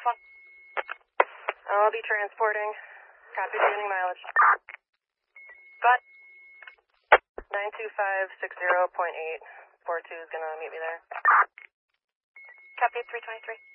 1. I'll be transporting. Copy tuning mileage. But 92560.8. 42 is gonna meet me there. Copy 323.